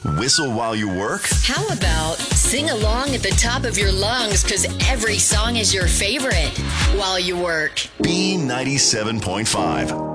Whistle while you work? How about sing along at the top of your lungs because every song is your favorite while you work? B97.5.